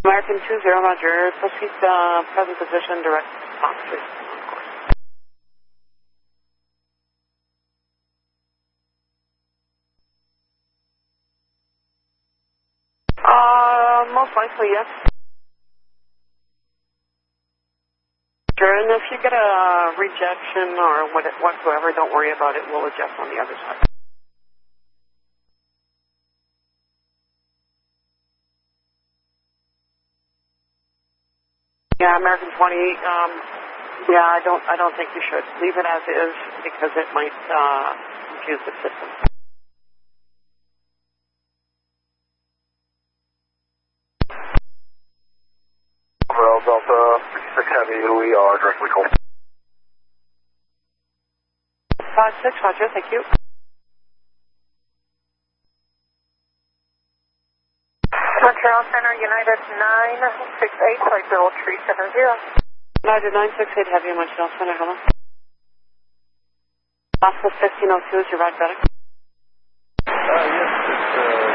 American 20, roger. Proceed present position, direct Fox 3. Most likely, yes. Sure, and if you get a rejection or whatsoever, don't worry about it. We'll adjust on the other side. Yeah, American 20. Yeah, I don't think you should leave it as is because it might confuse the system. Well, Delta 56 Heavy, we are directly called. 56, roger, thank you. Montreal Center, United 968, flight level 370. United 968 Heavy, Montreal Center, hello. Oscar 1502 is your right better.